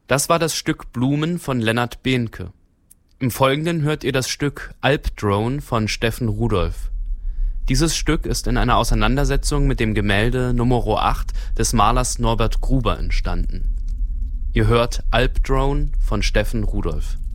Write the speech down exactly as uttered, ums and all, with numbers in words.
Das war das Stück Blumen von Lennart Behnke. Im Folgenden hört ihr das Stück Alpdrone von Steffen Rudolph. Dieses Stück ist in einer Auseinandersetzung mit dem Gemälde Numero acht des Malers Norbert Gruber entstanden. Ihr hört Alpdrone von Steffen Rudolph.